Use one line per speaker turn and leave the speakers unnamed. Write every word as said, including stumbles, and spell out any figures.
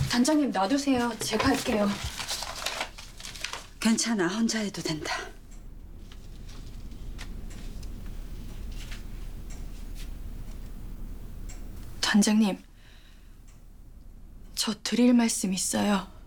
단장님 놔두세요. 제가 할게요.
괜찮아. 혼자 해도 된다.
단장님, 저 드릴 말씀 있어요.